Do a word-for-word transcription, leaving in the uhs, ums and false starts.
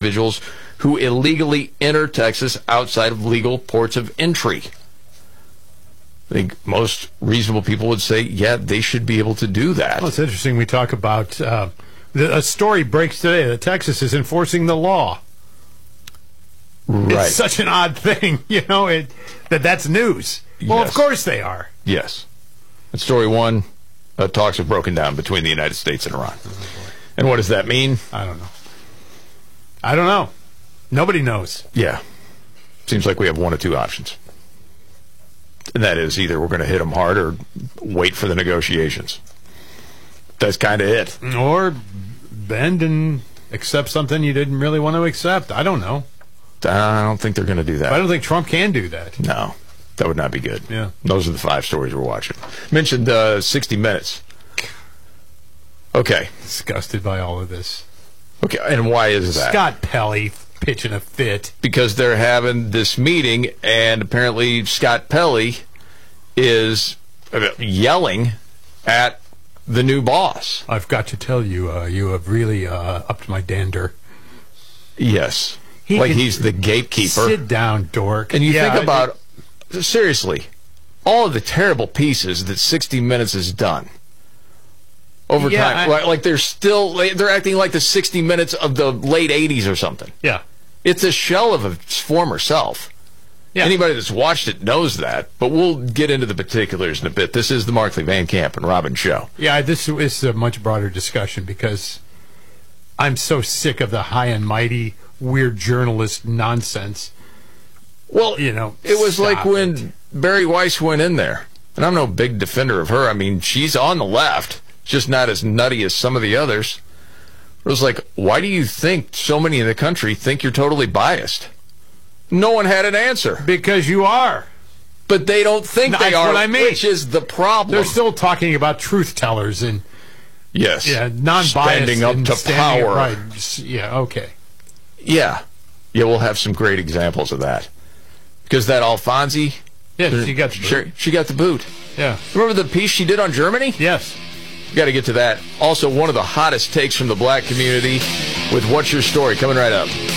individuals who illegally enter Texas outside of legal ports of entry. I think most reasonable people would say, yeah, they should be able to do that. Well, it's interesting we talk about, uh, the, a story breaks today that Texas is enforcing the law. Right. It's such an odd thing, you know, it, that that's news. Well, Yes. of course they are. Yes. And story one, uh, talks have broken down between the United States and Iran. And what does that mean? I don't know. I don't know. Nobody knows. Yeah. Seems like we have one of two options. And that is either we're going to hit them hard or wait for the negotiations. That's kind of it. Or bend and accept something you didn't really want to accept. I don't know. I don't think they're going to do that. I don't think Trump can do that. No, that would not be good. Yeah. Those are the five stories we're watching. Mentioned uh, sixty minutes. Okay. Disgusted by all of this. Okay, and why is that? Scott Pelley pitching a fit. Because they're having this meeting, and apparently Scott Pelley is yelling at the new boss. I've got to tell you, uh, you have really uh, upped my dander. Yes. He like can- he's the gatekeeper. Sit down, dork. And you Yeah, think about, seriously, all of the terrible pieces that sixty minutes has done over Yeah, time. I- like, like they're still, they're acting like the sixty minutes of the late eighties or something. Yeah. It's a shell of its former self. Yeah. Anybody that's watched it knows that, but we'll get into the particulars in a bit. This is the Markley Van Camp and Robin Show. Yeah, this is a much broader discussion because I'm so sick of the high and mighty, weird journalist nonsense. Well, You know, it was like stop when it. Barry Weiss went in there, and I'm no big defender of her. I mean, she's on the left, just not as nutty as some of the others. It was like, why do you think so many in the country think you're totally biased? No one had an answer. Because you are. But they don't think No, they that's are, what I mean. which is the problem. They're still talking about truth tellers and yes, yeah, non-biased standing up and to standing power. Right. Just- Yeah, okay. Yeah. Yeah, we'll have some great examples of that. Because that Alfonsi, Yeah, she got the she, boot. she got the boot. Yeah. Remember the piece she did on Germany? Yes. Got to get to that. Also, one of the hottest takes from the black community with What's Your Story coming right up.